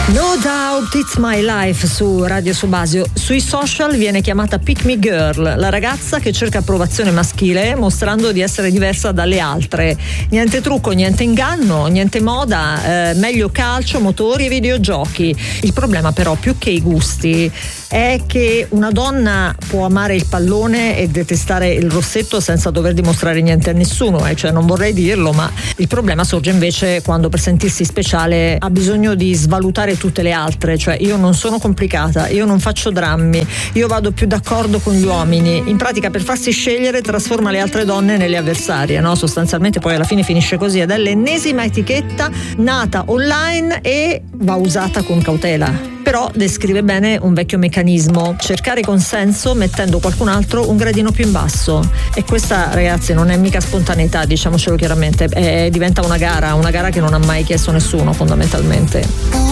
No Doubt It's My Life su Radio Subasio. Sui social viene chiamata Pick Me Girl, la ragazza che cerca approvazione maschile mostrando di essere diversa dalle altre. Niente trucco, niente inganno, niente moda, meglio calcio, motori e videogiochi. Il problema però, più che i gusti, è che una donna può amare il pallone e detestare il rossetto senza dover dimostrare niente a nessuno, cioè non vorrei dirlo, ma il problema sorge invece quando per sentirsi speciale ha bisogno di svalutare tutte le altre. Cioè, io non sono complicata, io non faccio drammi, io vado più d'accordo con gli uomini. In pratica, per farsi scegliere, trasforma le altre donne nelle avversarie, no? Sostanzialmente poi alla fine finisce così, ed è l'ennesima etichetta nata online e va usata con cautela. Però descrive bene un vecchio meccanismo: cercare consenso mettendo qualcun altro un gradino più in basso. E questa, ragazzi, non è mica spontaneità, diciamocelo chiaramente, diventa una gara che non ha mai chiesto nessuno, fondamentalmente.